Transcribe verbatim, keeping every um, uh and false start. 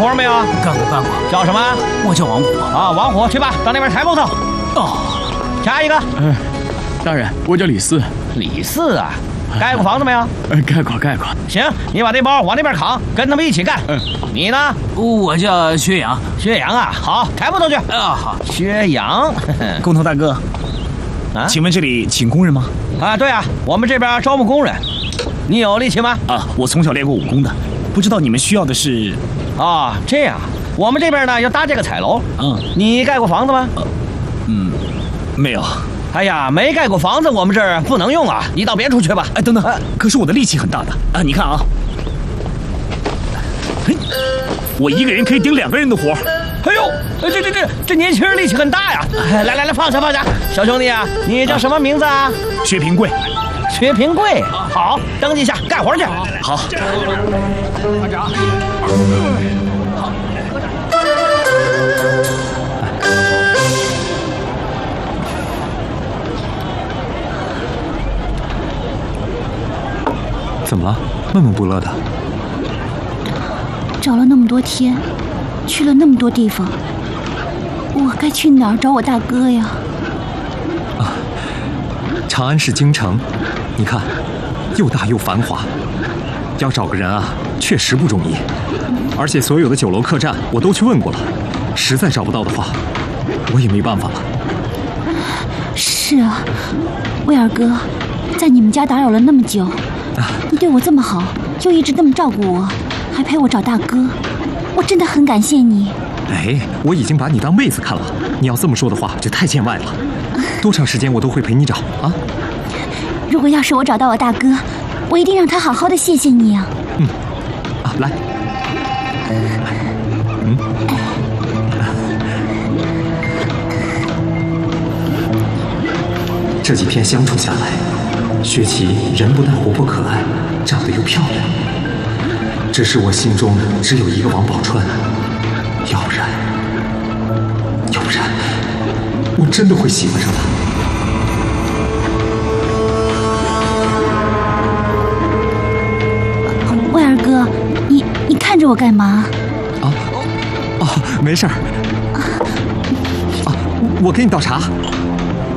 活没有？ 干过干过。 叫什么？ 我叫王虎。 啊，王虎，去吧，到那边抬木头。 哦， 下一个。 嗯，大人，我叫李四。 李四啊，盖过房子没有？ 呃，盖过盖过。 行，你把这包往那边扛，跟他们一起干。嗯，你呢？ 我叫薛洋。 薛洋啊，好，抬木头去。 啊，好。 薛洋， 工头大哥，啊，请问这里请工人吗？ 啊，对啊，我们这边招募工人。你有力气吗？ 啊，我从小练过武功的，不知道你们需要的是…… 啊，这样，我们这边呢要搭这个彩楼。 嗯， 你盖过房子吗？ 呃、嗯，没有。 哎呀，没盖过房子，我们这儿不能用啊！你到别处去吧。 哎，等等，啊、可是我的力气很大的啊！你看啊，嘿，我一个人可以顶两个人的活。 哎呦，这这这这年轻人力气很大呀！来来来，放下放下，小兄弟啊，你叫什么名字啊？ 薛平贵。 薛平贵，好，登记一下，干活去。 好。 班长。 怎么了？闷闷不乐的。 找了那么多天，去了那么多地方，我该去哪儿找我大哥呀？ 啊，长安是京城，你看，又大又繁华，要找个人啊，确实不容易。而且所有的酒楼客栈我都去问过了，实在找不到的话，我也没办法了。 是啊，威尔哥，在你们家打扰了那么久。你对我这么好，又一直这么照顾我，还陪我找大哥，我真的很感谢你。 哎，我已经把你当妹子看了，你要这么说的话，这太见外了。多长时间我都会陪你找啊。 如果要是我找到我大哥，我一定让他好好的谢谢你啊。 嗯，啊，来，嗯，这几天相处下来，薛琪人不但活泼可爱，长得又漂亮，只是我心中只有一个王宝钏，要不然，要不然，我真的会喜欢上她。 威尔哥，你你看着我干嘛？ 啊，哦，没事儿。啊，我给你倒茶。